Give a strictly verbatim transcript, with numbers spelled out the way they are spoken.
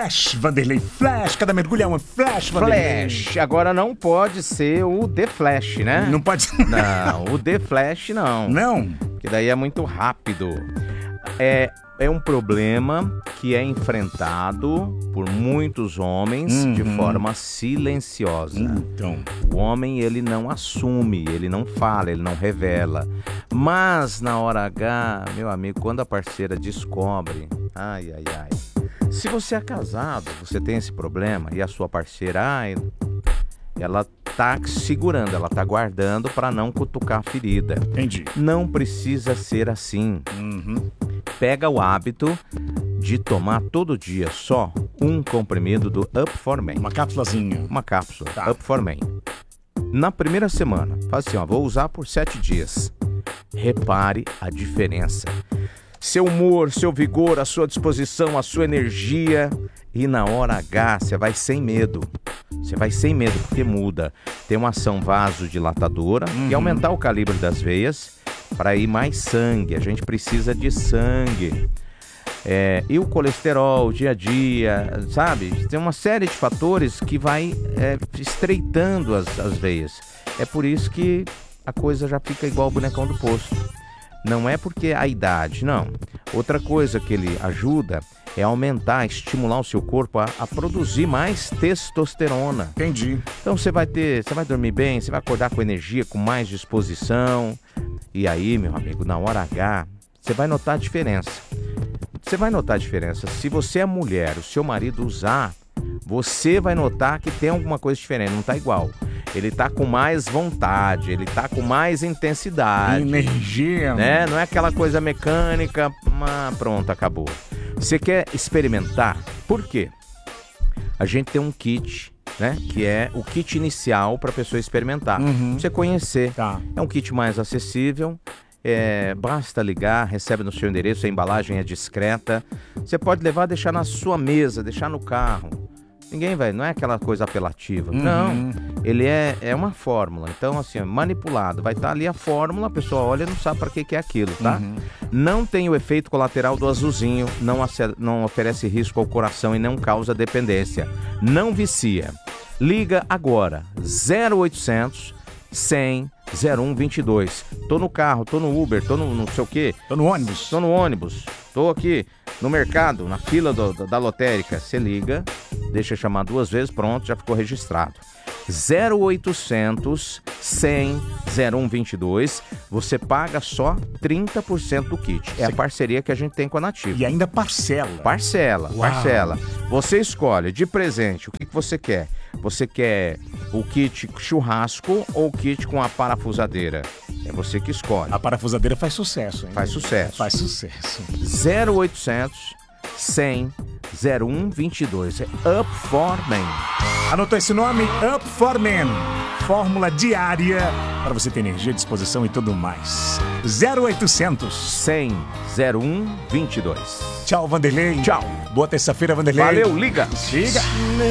Flash, Vanderlei, Flash, cada mergulho é um Flash, Vanderlei. Flash, agora não pode ser o The Flash, né? Não pode... Não, o The Flash não. Não? Que daí é muito rápido. É, é um problema que é enfrentado por muitos homens Uhum. de forma silenciosa. Então... O homem, ele não assume, ele não fala, ele não revela. Mas na hora H, meu amigo, quando a parceira descobre, ai, ai, ai. Se você é casado, você tem esse problema e a sua parceira, ai, ela tá segurando, ela tá guardando para não cutucar a ferida. Entendi. Não precisa ser assim. Uhum. Pega o hábito de tomar todo dia só um comprimido do Up for Men. Uma cápsulazinha. Uma cápsula, Tá. Up for Men. Na primeira semana, faz assim, ó, vou usar por sete dias. Repare a diferença. Seu humor, seu vigor, a sua disposição, a sua energia. E na hora H, você vai sem medo. Você vai sem medo, porque muda. Tem uma ação vasodilatadora Uhum. e aumentar o calibre das veias para ir mais sangue. A gente precisa de sangue. É, e o colesterol, o dia a dia, sabe? Tem uma série de fatores que vai é, estreitando as, as veias. É por isso que a coisa já fica igual o bonecão do posto. Não é porque a idade, não. Outra coisa que ele ajuda é aumentar, estimular o seu corpo a, a produzir mais testosterona. Entendi. Então você vai ter, você vai dormir bem, você vai acordar com energia, com mais disposição. E aí, meu amigo, na hora H, você vai notar a diferença. Você vai notar a diferença. Se você é mulher, o seu marido usar, você vai notar que tem alguma coisa diferente, não tá igual. Ele tá com mais vontade, ele tá com mais intensidade. Energia. Né? Não é aquela coisa mecânica, mas pronto, acabou. Você quer experimentar? Por quê? A gente tem um kit, né? Que é o kit inicial para a pessoa experimentar. Uhum. Pra você conhecer. Tá. É um kit mais acessível. É, basta ligar, recebe no seu endereço, a embalagem é discreta. Você pode levar, deixar na sua mesa, deixar no carro. Ninguém vai, não é aquela coisa apelativa. Uhum. Não, ele é, é uma fórmula. Então, assim, manipulado. Vai estar ali a fórmula, a pessoa olha e não sabe para que, que é aquilo, tá? Uhum. Não tem o efeito colateral do azulzinho, não, ace- não oferece risco ao coração e não causa dependência. Não vicia. Liga agora, zero oitocentos, cem, zero um vinte e dois. Tô no carro, tô no Uber, tô no não sei o quê. Tô no ônibus. Tô no ônibus, tô aqui no mercado, na fila do, do, da lotérica. Você liga, deixa eu chamar duas vezes, pronto, já ficou registrado. zero oitocentos, cem, zero um vinte e dois. Você paga só trinta por cento do kit. É a parceria que a gente tem com a Nativa. E ainda parcela. Parcela, Uau. parcela. Você escolhe de presente o que, que você quer. Você quer o kit churrasco ou o kit com a parafusadeira? É você que escolhe. A parafusadeira faz sucesso, hein? Faz sucesso. Faz sucesso. zero oitocentos, cem, zero um vinte e dois. É Up for Men. Anotou esse nome? Up for Men. Fórmula diária para você ter energia, disposição e tudo mais. zero oitocentos, cem, zero um vinte e dois. Tchau, Vanderlei. Tchau. Boa terça-feira, Vanderlei. Valeu, liga. Liga.